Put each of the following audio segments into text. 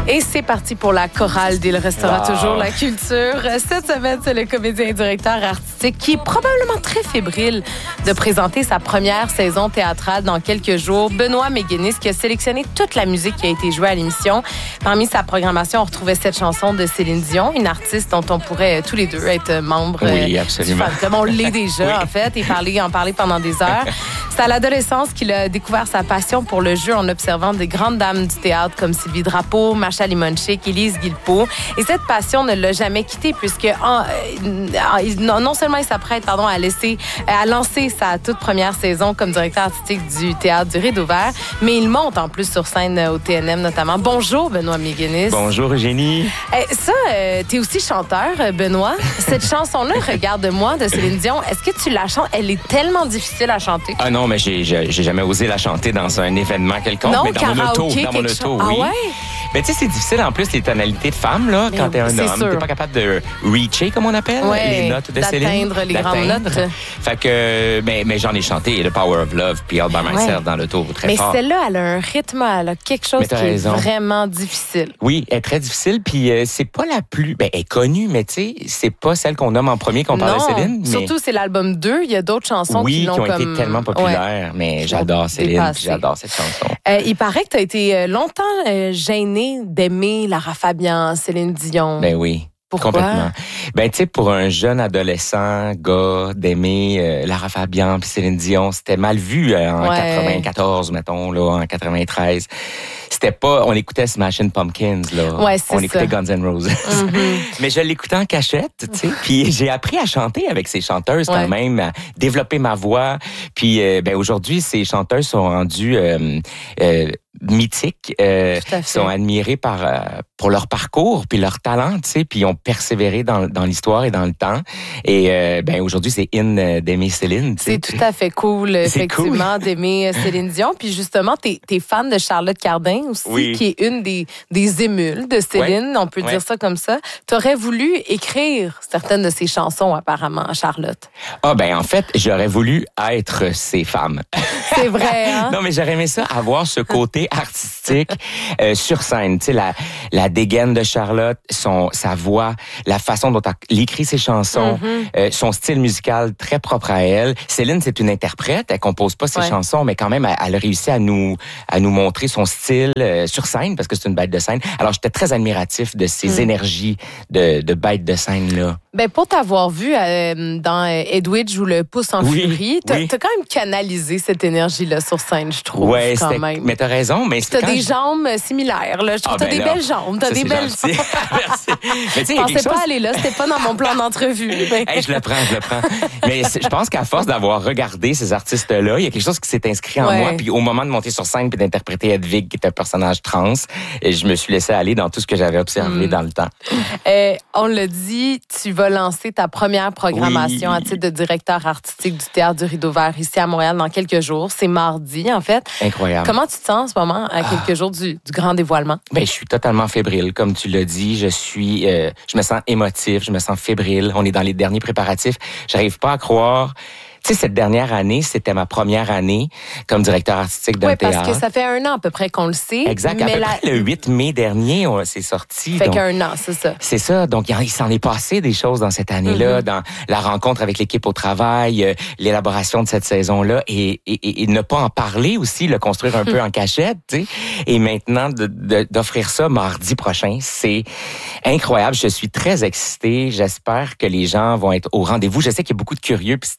Et c'est parti pour la chorale d'Il restera toujours la culture. Cette semaine, c'est le comédien et directeur artistique qui est probablement très fébrile de présenter sa première saison théâtrale dans quelques jours. Benoît Méguénis, qui a sélectionné toute la musique qui a été jouée à l'émission. Parmi sa programmation, on retrouvait cette chanson de Céline Dion, une artiste dont on pourrait tous les deux être membres. Oui, absolument. Comme on l'est déjà, oui. En fait, et en parler pendant des heures. C'est à l'adolescence qu'il a découvert sa passion pour le jeu en observant des grandes dames du théâtre comme Sylvie Drapeau, Macha Limonchik, Élise Guilbeault. Et cette passion ne l'a jamais quitté puisque non seulement il s'apprête à lancer sa toute première saison comme directeur artistique du Théâtre du Rideau Vert, mais il monte en plus sur scène au TNM notamment. Bonjour Benoît Méguénis. Bonjour Eugénie. T'es aussi chanteur, Benoît. Cette chanson-là, Regarde-moi de Céline Dion, est-ce que tu la chantes? Elle est tellement difficile à chanter. Ah non, mais j'ai jamais osé la chanter dans un événement quelconque, non, mais dans mon auto, oui. Ah ouais? Mais tu sais, c'est difficile en plus les tonalités de femme là, quand t'es un homme. T'es pas capable de reacher, comme on appelle, les notes de Céline. D'atteindre les grandes notes. Fait que, mais j'en ai chanté le Power of Love puis All by Myself dans l'auto très fort. Mais celle-là, elle a un rythme, elle a quelque chose qui est vraiment difficile. Oui, elle est très difficile puis c'est pas la plus, elle est connue, mais tu sais, c'est pas celle qu'on nomme en premier qu'on parle de Céline. Mais... Surtout, c'est l'album 2. Il y a d'autres chansons qui ont été tellement populaires, mais j'adore Céline puis j'adore cette chanson. Il paraît que tu as été longtemps gêné d'aimer Lara Fabian, Céline Dion. Ben oui. Pourquoi? Complètement. Ben, tu sais, pour un jeune adolescent, gars, d'aimer Lara Fabian puis Céline Dion, c'était mal vu en 94, mettons, là, en 93. C'était pas, on écoutait Smashing Pumpkins, là. Ouais, c'est on écoutait Guns N' Roses. Mm-hmm. Mais je l'écoutais en cachette, tu sais. Puis j'ai appris à chanter avec ces chanteuses quand même, à développer ma voix. Puis, aujourd'hui, ces chanteuses sont rendues, mythiques, sont admirés pour leur parcours puis leur talent, tu sais, puis ils ont persévéré dans l'histoire et dans le temps. Et aujourd'hui, c'est d'aimer Céline. C'est tout à fait cool, effectivement, d'aimer Céline Dion. Puis justement, t'es fan de Charlotte Cardin aussi, qui est une des émules de Céline, on peut dire ça comme ça. T'aurais voulu écrire certaines de ses chansons, apparemment, Charlotte. Ah en fait, j'aurais voulu être ces femmes. C'est vrai, hein? Non, mais j'aurais aimé ça, avoir ce côté artistique sur scène. Tu sais, la dégaine de Charlotte, sa voix, la façon dont elle écrit ses chansons, son style musical très propre à elle. Céline, c'est une interprète, elle compose pas ses chansons, mais quand même, elle a réussi à nous montrer son style sur scène, parce que c'est une bête de scène. Alors, j'étais très admiratif de ces énergies de bête de scène-là. Pour t'avoir vu dans Edwidge ou Le Pouce en furie, t'as quand même canalisé cette énergie-là sur scène, je trouve, quand même. Mais t'as raison. Mais t'as des jambes similaires, là. Je trouve que t'as des belles jambes. T'as des belles jambes. Merci. Mais je pensais pas aller là, c'était pas dans mon plan d'entrevue. Hey, je le prends. Mais je pense qu'à force d'avoir regardé ces artistes-là, il y a quelque chose qui s'est inscrit en moi. Puis au moment de monter sur scène puis d'interpréter Hedwig, qui est un personnage trans, et je me suis laissé aller dans tout ce que j'avais observé dans le temps. On l'a dit, tu vas lancer ta première programmation à titre de directeur artistique du Théâtre du Rideau Vert ici à Montréal dans quelques jours. C'est mardi, en fait. Incroyable. Comment tu te sens en ce moment, à quelques jours du grand dévoilement? Je suis totalement fébrile, comme tu l'as dit. Je me sens émotif, je me sens fébrile. On est dans les derniers préparatifs. J'arrive pas à croire. Tu sais, cette dernière année, c'était ma première année comme directeur artistique d'un théâtre. Oui, parce que ça fait 1 an à peu près qu'on le sait. Exact. À peu près le 8 mai dernier, c'est sorti. Ça fait qu'un an, c'est ça. C'est ça. Donc, il s'en est passé des choses dans cette année-là, dans la rencontre avec l'équipe au travail, l'élaboration de cette saison-là et ne pas en parler aussi, le construire un peu en cachette, tu sais. Et maintenant, d'offrir ça mardi prochain, c'est incroyable. Je suis très excitée. J'espère que les gens vont être au rendez-vous. Je sais qu'il y a beaucoup de curieux, puis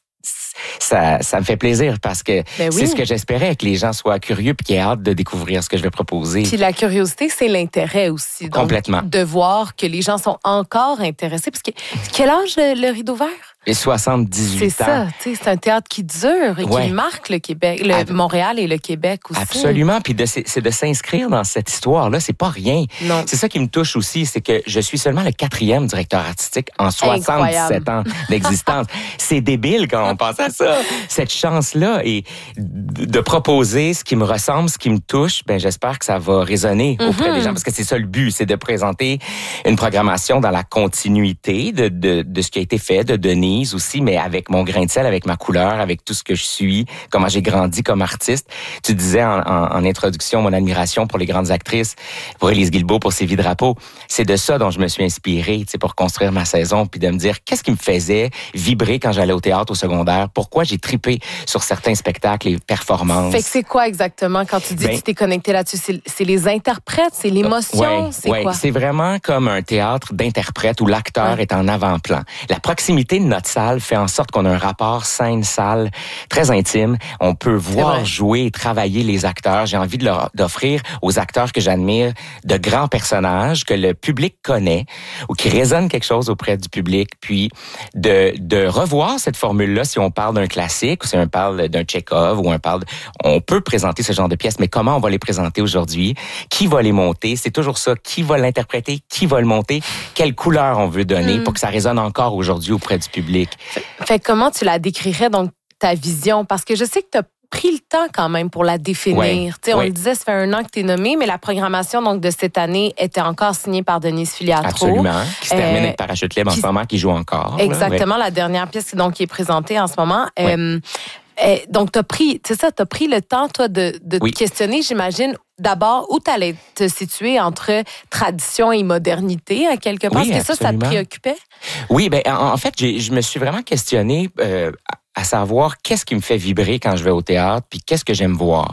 ça me fait plaisir parce que c'est ce que j'espérais, que les gens soient curieux puis qu'ils aient hâte de découvrir ce que je vais proposer. Puis la curiosité, c'est l'intérêt aussi. Donc, complètement. De voir que les gens sont encore intéressés. Parce que quel âge le Rideau Vert? Et 78 ans. C'est ça, tu sais, c'est un théâtre qui dure et qui marque le Québec, Montréal et le Québec aussi. Absolument, puis c'est de s'inscrire dans cette histoire-là, c'est pas rien. Non. C'est ça qui me touche aussi, c'est que je suis seulement le 4e directeur artistique en 77 ans d'existence. C'est débile quand on pense à c'est ça. Cette chance-là et de proposer ce qui me ressemble, ce qui me touche, ben j'espère que ça va résonner auprès des gens parce que c'est ça le but, c'est de présenter une programmation dans la continuité de ce qui a été fait, de Denise aussi, mais avec mon grain de sel, avec ma couleur, avec tout ce que je suis, comment j'ai grandi comme artiste. Tu disais en introduction mon admiration pour les grandes actrices, pour Élise Guilbeault, pour Sylvie Drapeau. C'est de ça dont je me suis inspirée, tu sais, pour construire ma saison, puis de me dire qu'est-ce qui me faisait vibrer quand j'allais au théâtre au secondaire, pourquoi j'ai trippé sur certains spectacles et performances. Fait que c'est quoi exactement quand tu dis que tu t'es connecté là-dessus? C'est les interprètes, c'est l'émotion, c'est quoi? C'est vraiment comme un théâtre d'interprètes où l'acteur est en avant-plan. La proximité de notre salle fait en sorte qu'on a un rapport scène-salle très intime. On peut voir jouer et travailler les acteurs. J'ai envie d'offrir aux acteurs que j'admire de grands personnages que le public connaît ou qui résonnent quelque chose auprès du public, puis de revoir cette formule-là si on parle d'un classique ou si on parle d'un Tchekhov ou on peut présenter ce genre de pièces, mais comment on va les présenter aujourd'hui? Qui va les monter? C'est toujours ça. Qui va l'interpréter? Qui va le monter? Quelle couleur on veut donner pour que ça résonne encore aujourd'hui auprès du public? Fait comment tu la décrirais, donc, ta vision? Parce que je sais que tu as pris le temps quand même pour la définir. On le disait, ça fait 1 an que tu es nommé, mais la programmation donc de cette année était encore signée par Denise Filiatro. Absolument. Qui se termine avec Parachute Libre en ce moment, qui joue encore. Exactement, la dernière pièce donc, qui est présentée en ce moment. Donc, t'as pris le temps, toi, de te questionner, j'imagine, d'abord, où tu allais te situer entre tradition et modernité, à quelque part. Est-ce que ça te préoccupait? Oui, ben en fait, je me suis vraiment questionné à savoir qu'est-ce qui me fait vibrer quand je vais au théâtre, puis qu'est-ce que j'aime voir.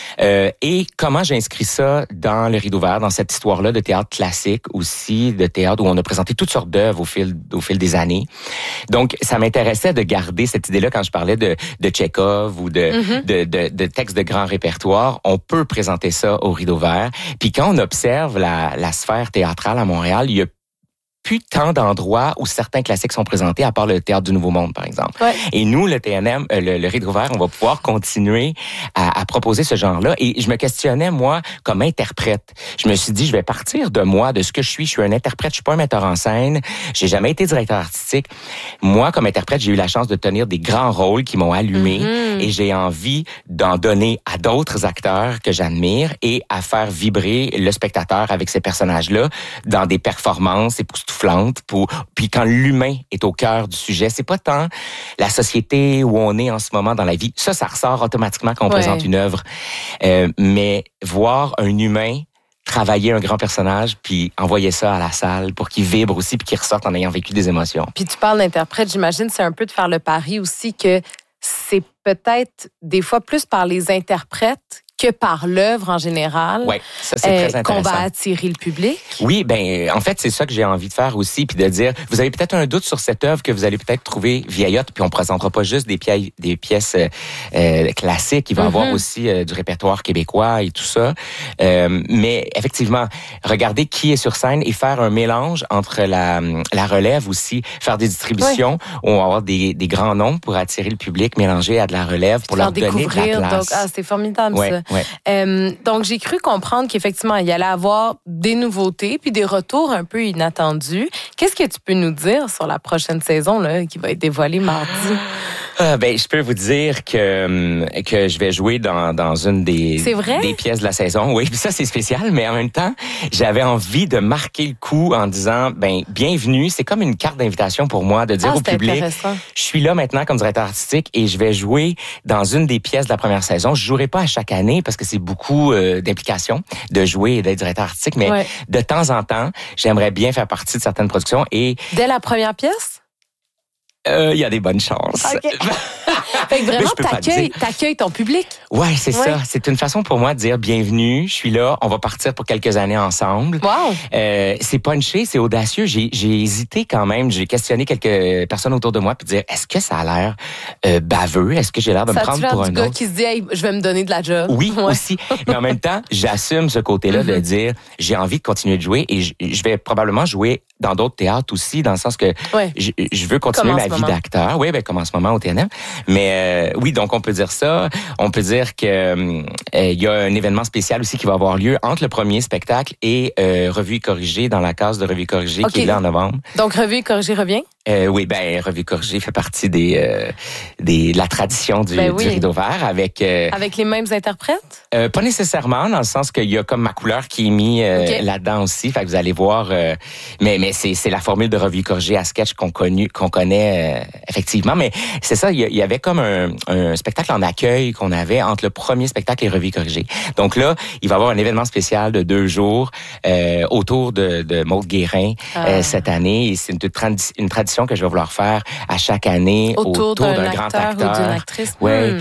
Et comment j'inscris ça dans le Rideau Vert, dans cette histoire-là de théâtre classique aussi, de théâtre où on a présenté toutes sortes d'œuvres au fil des années. Donc, ça m'intéressait de garder cette idée-là quand je parlais de Tchekhov ou de textes de grand répertoire. On peut présenter ça au Rideau Vert. Puis quand on observe la sphère théâtrale à Montréal, il y a plus tant d'endroits où certains classiques sont présentés, à part le Théâtre du Nouveau Monde, par exemple. Et nous, le TNM, le Rideau Vert, on va pouvoir continuer à proposer ce genre-là. Et je me questionnais, moi, comme interprète. Je me suis dit, je vais partir de moi, de ce que je suis. Je suis un interprète, je suis pas un metteur en scène. J'ai jamais été directeur artistique. Moi, comme interprète, j'ai eu la chance de tenir des grands rôles qui m'ont allumé. Et j'ai envie d'en donner à d'autres acteurs que j'admire et à faire vibrer le spectateur avec ces personnages-là dans des performances époustouflantes. Puis quand l'humain est au cœur du sujet, c'est pas tant la société où on est en ce moment dans la vie. Ça ressort automatiquement quand on présente une œuvre. Mais voir un humain travailler un grand personnage, puis envoyer ça à la salle pour qu'il vibre aussi, puis qu'il ressorte en ayant vécu des émotions. Puis tu parles d'interprète, j'imagine, c'est un peu de faire le pari aussi que c'est peut-être des fois plus par les interprètes que par l'œuvre en général. Oui, ça c'est très intéressant. Qu'on va attirer le public. Oui, ben en fait c'est ça que j'ai envie de faire aussi, puis de dire, vous avez peut-être un doute sur cette œuvre que vous allez peut-être trouver vieillotte, puis on présentera pas juste des pièces classiques, il va y avoir aussi du répertoire québécois et tout ça. Mais effectivement, regardez qui est sur scène et faire un mélange entre la relève aussi, faire des distributions où on va avoir des grands noms pour attirer le public, mélanger à de la relève pour leur donner de la place. Donc, c'est formidable ça. Donc, j'ai cru comprendre qu'effectivement, il y allait avoir des nouveautés puis des retours un peu inattendus. Qu'est-ce que tu peux nous dire sur la prochaine saison là, qui va être dévoilée mardi? Ben, je peux vous dire que je vais jouer dans une des pièces de la saison. Oui, ça c'est spécial, mais en même temps, j'avais envie de marquer le coup en disant, ben, bienvenue. C'est comme une carte d'invitation pour moi de dire au public, je suis là maintenant comme directeur artistique et je vais jouer dans une des pièces de la première saison. Je jouerai pas à chaque année parce que c'est beaucoup d'implications de jouer et d'être directeur artistique, mais de temps en temps, j'aimerais bien faire partie de certaines productions et... Dès la première pièce? Il y a des bonnes chances. Okay. Fait que vraiment, t'accueilles ton public. Ouais, c'est ça. C'est une façon pour moi de dire bienvenue, je suis là, on va partir pour quelques années ensemble. Wow. C'est punché, c'est audacieux. J'ai hésité quand même. J'ai questionné quelques personnes autour de moi pour dire est-ce que ça a l'air baveux? Est-ce que j'ai l'air de me prendre pour un autre? Ça a-tu l'air du gars qui se dit hey, je vais me donner de la job? Oui, aussi. Mais en même temps, j'assume ce côté-là de dire j'ai envie de continuer de jouer et je vais probablement jouer dans d'autres théâtres aussi, dans le sens que je veux continuer ma vie moment. d'acteur. Oui, comme en ce moment au TNM. Mais oui, donc on peut dire ça. On peut dire que il y a un événement spécial aussi qui va avoir lieu entre le premier spectacle et Revue et Corrigée dans la case de Revue et Corrigée qui est là en novembre. Donc Revue et Corrigée revient? Oui, Revue et Corrigée fait partie de la tradition du Rideau Vert avec les mêmes interprètes? Pas nécessairement, dans le sens qu'il y a comme ma couleur qui est mise là-dedans aussi. Fait que vous allez voir, mais c'est la formule de Revue et Corrigée à sketch qu'on connaît effectivement. Mais c'est ça, il y avait comme un spectacle en accueil qu'on avait entre le premier spectacle et Revue et Corrigée. Donc là, il va y avoir un événement spécial de 2 jours autour de Maude Guérin cette année. Et c'est une tradition que je vais vouloir faire à chaque année autour d'un grand acteur ou d'une actrice. Ouais.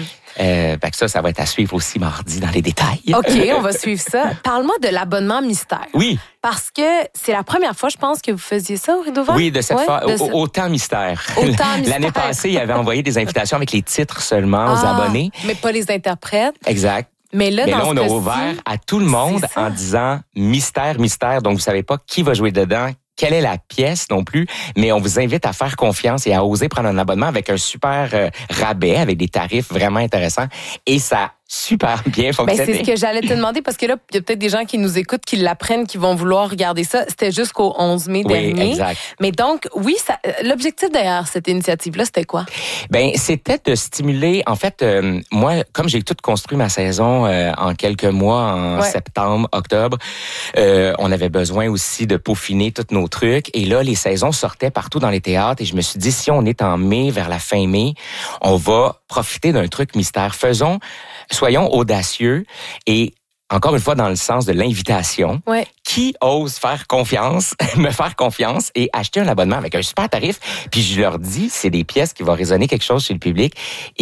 Ça va être à suivre aussi mardi dans les détails. OK, on va suivre ça. Parle-moi de l'abonnement mystère. Oui. Parce que c'est la première fois, je pense, que vous faisiez ça au Rideau Vert. Oui, de cette fois, autant mystère. L'année passée, il avait envoyé des invitations avec les titres seulement aux abonnés. Mais pas les interprètes. Exact. Mais là, on a ouvert à tout le monde en disant mystère, mystère. Donc, vous savez pas qui va jouer dedans, quelle est la pièce non plus, mais on vous invite à faire confiance et à oser prendre un abonnement avec un super rabais, avec des tarifs vraiment intéressants. Et ça super bien fonctionné. C'est ce que j'allais te demander parce que là, il y a peut-être des gens qui nous écoutent, qui l'apprennent, qui vont vouloir regarder ça. C'était jusqu'au 11 mai dernier. Exact. Mais donc, oui, l'objectif derrière cette initiative-là, c'était quoi? C'était de stimuler. En fait, moi, comme j'ai tout construit ma saison en quelques mois, en septembre, octobre, on avait besoin aussi de peaufiner tous nos trucs. Et là, les saisons sortaient partout dans les théâtres. Et je me suis dit, si on est en mai, vers la fin mai, on va profiter d'un truc mystère. Soyons audacieux et encore une fois dans le sens de l'invitation. Ouais. Qui ose faire confiance, me faire confiance et acheter un abonnement avec un super tarif. Puis je leur dis, c'est des pièces qui vont résonner quelque chose chez le public. Et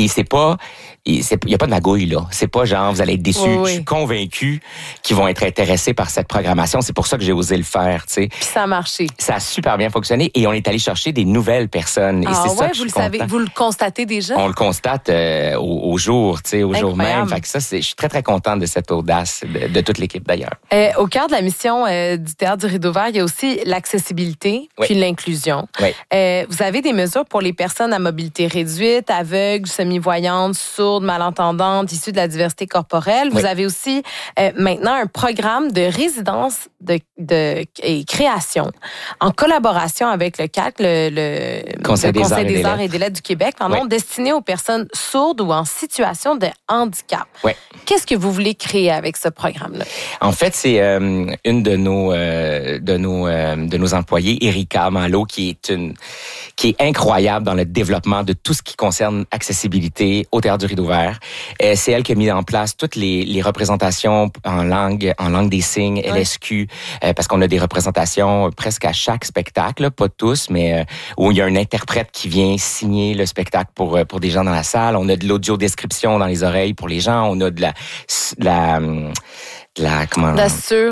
il y a pas de magouille là. C'est pas genre vous allez être déçus. Oui. Je suis convaincu qu'ils vont être intéressés par cette programmation. C'est pour ça que j'ai osé le faire, tu sais. Puis ça a marché. Ça a super bien fonctionné et on est allé chercher des nouvelles personnes. Et c'est ça que vous le savez, vous le constatez déjà. On le constate au jour, tu sais, au jour même. Fait que ça, je suis très très contente de cette audace de toute l'équipe d'ailleurs. Au cœur de la mission du Théâtre du Rideau Vert, il y a aussi l'accessibilité puis l'inclusion. Oui. Vous avez des mesures pour les personnes à mobilité réduite, aveugles, semi-voyantes, sourdes, malentendantes, issues de la diversité corporelle. Vous avez aussi maintenant un programme de résidence et création en collaboration avec le CAC, le Conseil des arts et des lettres du Québec, destiné aux personnes sourdes ou en situation de handicap. Oui. Qu'est-ce que vous voulez créer avec ce programme-là? En fait, c'est une de nos employées, Erika Malo, qui est incroyable dans le développement de tout ce qui concerne accessibilité au Théâtre du Rideau Vert. C'est elle qui a mis en place toutes les représentations en langue des signes, LSQ, parce qu'on a des représentations presque à chaque spectacle, là, pas tous, mais où il y a un interprète qui vient signer le spectacle pour des gens dans la salle. On a de l'audio-description dans les oreilles pour les gens. On a de la